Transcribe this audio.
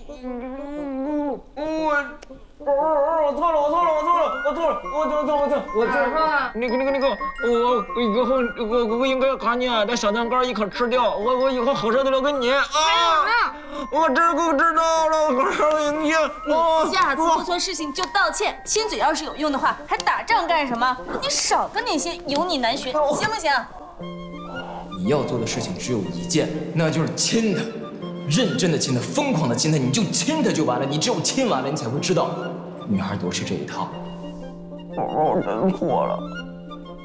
我错了，那个，我以后我应该把你的小蛋糕一口吃掉，我以后好受的留给你啊！我知道了，我好明天。 下次做错事情就道歉，亲嘴要是有用的话，还打仗干什么？你少跟那些油腻男学，行不行？ 你要做的事情只有一件，那就是亲他，认真的亲他，疯狂的亲他，你就亲他就完了。你只有亲完了，你才会知道，女孩都是这一套。 我真错了。